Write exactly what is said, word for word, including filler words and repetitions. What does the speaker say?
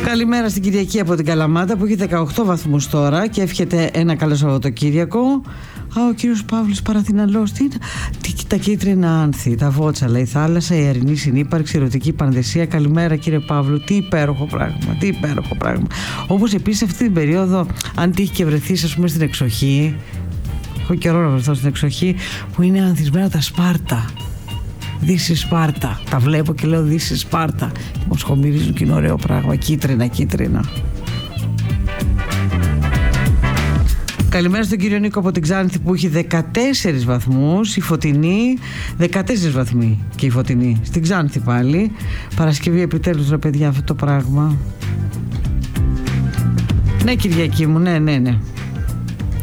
Καλημέρα στην Κυριακή από την Καλαμάτα που έχει δεκαοκτώ βαθμούς τώρα και εύχεται ένα καλό Σαββατοκύριακο. Α, ο κύριος Παύλος Παραθυναλός, τι είναι, τι, τα κίτρινα άνθη, τα βότσαλα, η θάλασσα, η ερηνή συνύπαρξη, η ερωτική πανδεσία. Καλημέρα κύριε Παύλου, τι υπέροχο πράγμα, τι υπέροχο πράγμα. Όπως επίσης αυτή την περίοδο, αν τύχει και βρεθείς ας πούμε στην εξοχή, έχω καιρό να βρεθώ στην εξοχή, που είναι ανθισμένα τα Σπάρτα. Δύση Σπάρτα. Τα βλέπω και λέω Δύση Σπάρτα. Μου σχομυρίζουν και είναι ωραίο πράγμα. Κίτρινα, κίτρινα. Καλημέρα στον κύριο Νίκο από την Ξάνθη που έχει δεκατέσσερις βαθμούς. Η Φωτεινή, δεκατέσσερις βαθμοί και η Φωτεινή. Στην Ξάνθη πάλι. Παρασκευή επιτέλους ρε παιδιά αυτό το πράγμα. Ναι Κυριακή μου, ναι, ναι, ναι.